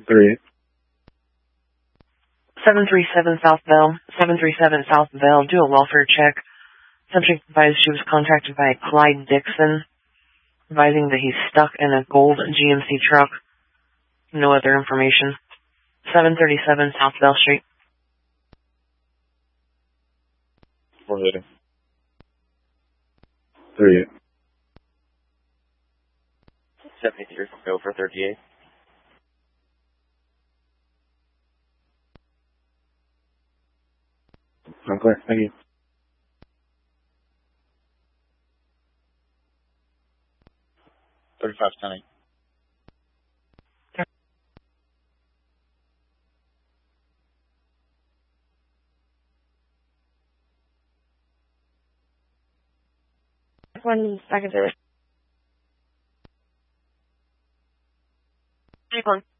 3. 737 South Bell. 737 South Bell, do a welfare check. Subject advised she was contacted by Clyde Dixon, advising that he's stuck in a gold GMC truck. No other information. 737 South Bell Street. 430. 3. 73 go for 38. I'm clear. Thank you. $35 10. One second.